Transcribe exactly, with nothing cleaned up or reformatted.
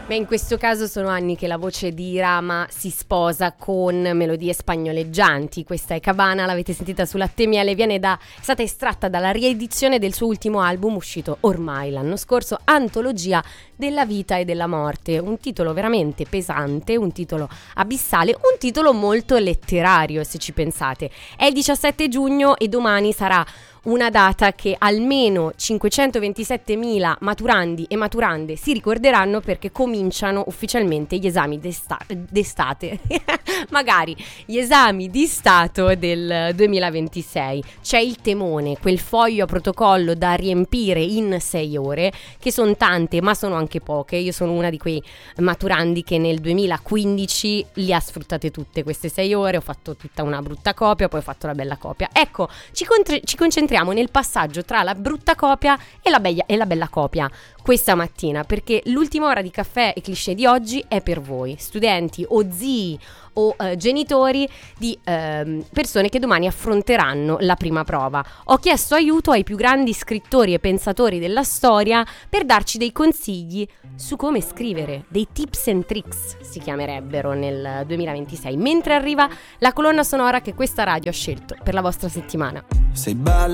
Beh, in questo caso sono anni che la voce di Rama si sposa con melodie spagnoleggianti. Questa è Cabana, l'avete sentita su Latte Miele, viene da, è stata estratta dalla riedizione del suo ultimo album uscito ormai l'anno scorso, Antologia della vita e della morte, un titolo veramente pesante, un titolo abissale, un titolo molto letterario se ci pensate. È il diciassette giugno e domani sarà una data che almeno cinquecentoventisettemila maturandi e maturande si ricorderanno, perché cominciano ufficialmente gli esami d'esta- d'estate magari gli esami di Stato del duemilaventisei. C'è il temone, quel foglio a protocollo da riempire in sei ore, che sono tante ma sono anche poche. Io sono una di quei maturandi che nel duemilaquindici li ha sfruttate tutte queste sei ore, ho fatto tutta una brutta copia, poi ho fatto la bella copia. Ecco, ci, contre- ci concentriamo nel passaggio tra la brutta copia e la, be- e la bella copia questa mattina, perché l'ultima ora di Caffè e Cliché di oggi è per voi, studenti o zii o eh, genitori di eh, persone che domani affronteranno la prima prova. Ho chiesto aiuto ai più grandi scrittori e pensatori della storia per darci dei consigli su come scrivere, dei tips and tricks si chiamerebbero nel duemilaventisei, mentre arriva la colonna sonora che questa radio ha scelto per la vostra settimana. Sei bella